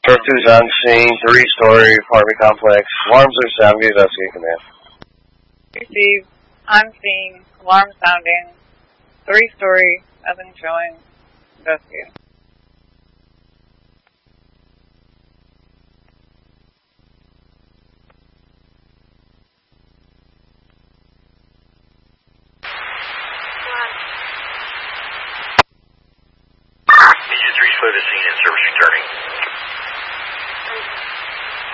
Pursuit on scene, three-story apartment complex. Alarms are sounding. Investigate command. Received. I'm seeing alarm sounding. Three-story. Nothing showing. Investigate.